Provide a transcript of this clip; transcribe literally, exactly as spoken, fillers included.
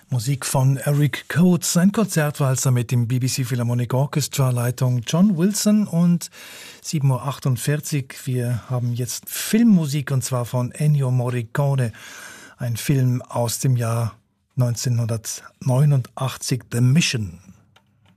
Musik von Eric Coates, ein Konzertwalzer mit dem B B C Philharmonic Orchestra, Leitung John Wilson und sieben Uhr achtundvierzig. Wir haben jetzt Filmmusik und zwar von Ennio Morricone, ein Film aus dem Jahr neunzehnhundertneunundachtzig, The Mission.